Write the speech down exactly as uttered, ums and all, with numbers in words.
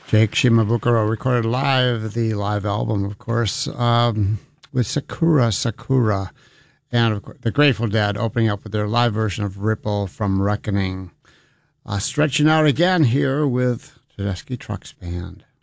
Jake Shimabukuro recorded live, the live album, of course, um, with Sakura Sakura. And of course, the Grateful Dead opening up with their live version of Ripple from Reckoning. Uh, stretching out again here with Tedeschi Trucks Band.